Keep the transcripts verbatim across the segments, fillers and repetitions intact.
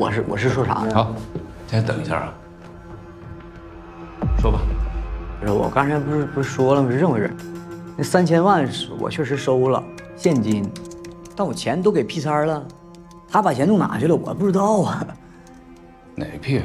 我是我是说啥呢？ 好，先等一下啊。说吧。 不是，我刚才不是不是说了吗？是这么回事，那三千万是我确实收了现金，但我钱都给 P 三了，他把钱弄哪去了？我不知道啊。 哪个屁？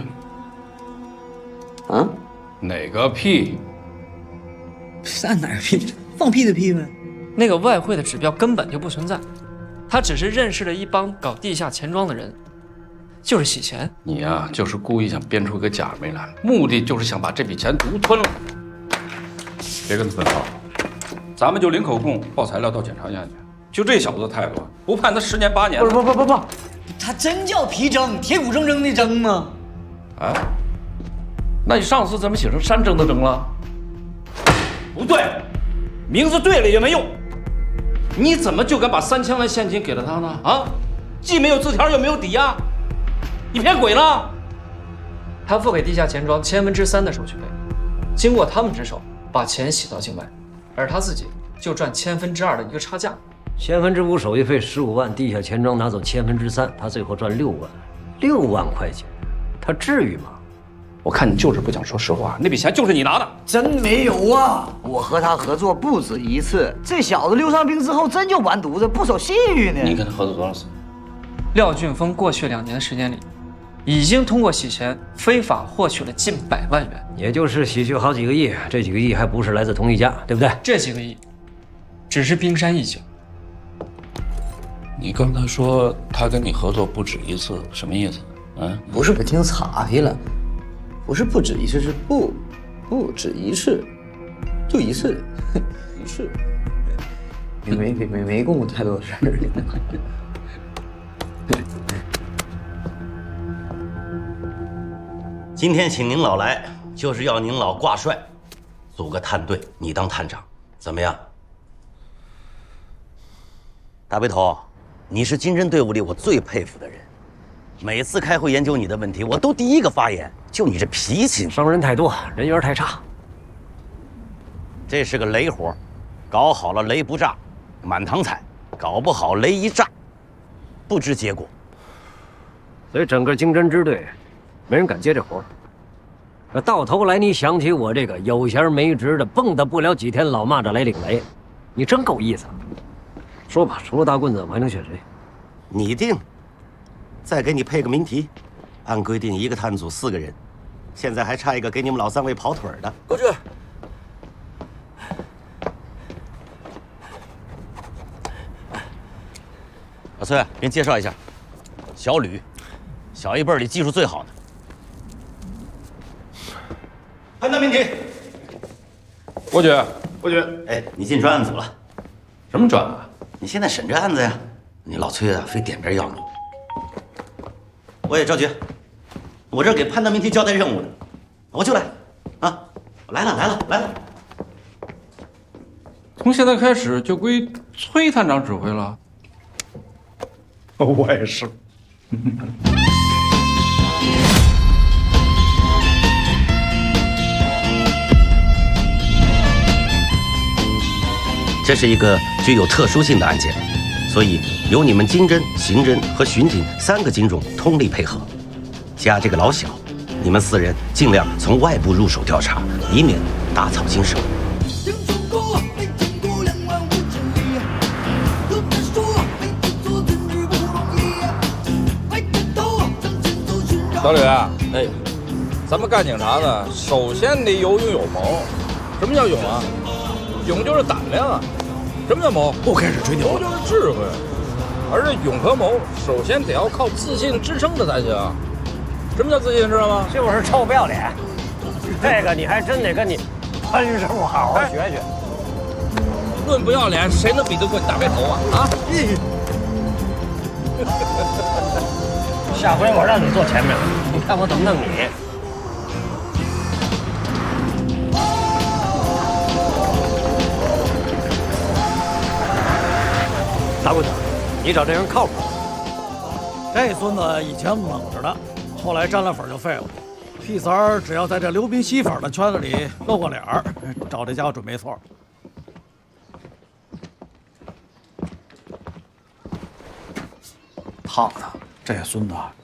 啊？ 哪个屁？ 按哪个屁？放屁的屁呗。 那个外汇的指标根本就不存在，他只是认识了一帮搞地下钱庄的人，就是洗钱。 你呀、啊，就是故意想编出个假名来，目的就是想把这笔钱独吞了。别跟他分号，咱们就零口供报材料到检察院去。就这小子的态度，不判他十年八年。 不不不不不，他真叫皮征，铁骨铮铮的铮吗？ 啊？那你上次怎么写成山铮的铮了？不对，名字对了也没用。你怎么就敢把三千万现金给了他呢？啊，既没有字条又没有抵押，你骗鬼呢？ 他付给地下钱庄千分之三的手续费，经过他们之手把钱洗到境外，而他自己就赚千分之二的一个差价。 千分之五手续费十五万，地下钱庄拿走千分之三，他最后赚六万，六万块钱，他至于吗？ 我看你就是不想说实话，那笔钱就是你拿的。 真没有啊！我和他合作不止一次，这小子溜上兵之后真就完犊子，不守信誉呢。 你跟他合作多少次？ 廖俊峰过去两年的时间里，已经通过洗钱非法获取了近百万元， 也就是洗去好几个亿，这几个亿还不是来自同一家，对不对？ 这几个亿只是冰山一角。 你刚才说他跟你合作不止一次，什么意思？嗯， 不是，我听岔劈了，不是不止一次，是不不止一次，就一次，一次，没没没没没跟我太多事儿。 今天请您老来，就是要您老挂帅，组个探队，你当探长，怎么样？大背头，你是经侦队伍里我最佩服的人，每次开会研究你的问题，我都第一个发言。就你这脾气， 伤人太多，人缘太差。 这是个雷活，搞好了雷不炸，满堂彩；搞不好雷一炸，不知结果。 所以整个经侦支队，没人敢接这活。那到头来，你想起我这个有闲没职的，蹦跶不了几天老蚂蚱来领雷，你真够意思。说吧，除了大棍子，我还能选谁？ 你定。再给你配个谜题，按规定一个探组四个人，现在还差一个给你们老三位跑腿的。 过去。 老崔，给你介绍一下，小吕，小一辈里技术最好的。判断谜题。 过去， 过去。哎，你进专案组了。 什么专案？ 你现在审这案子呀？你老崔啊，非点名要你。我也赵局，我这儿给判断谜题交代任务呢，我就来，啊，来了来了来了。 从现在开始就归崔探长指挥了。我也是。 这是一个具有特殊性的案件，所以由你们经侦、刑侦和巡警三个警种通力配合，加这个老小，你们四人尽量从外部入手调查，以免打草惊蛇。 小吕，哎，咱们干警察的，首先得有勇有谋。什么叫勇啊？勇就是胆量啊。什么叫谋？ 不开始吹牛。 谋就是智慧，而这勇和谋，首先得要靠自信支撑着才行。什么叫自信，知道吗？ 就是臭不要脸。这个你还真得跟你潘师傅好好学学。 论不要脸，谁能比得过你大背头啊？啊！ 下回我让你坐前面，你看我怎么弄你。大棍子，你找这人靠谱？ 这孙子以前猛着的，后来沾了粉就废了。屁三儿只要在这流鼻吸粉的圈子里露过脸儿，找这家伙准没错。烫他！这孙子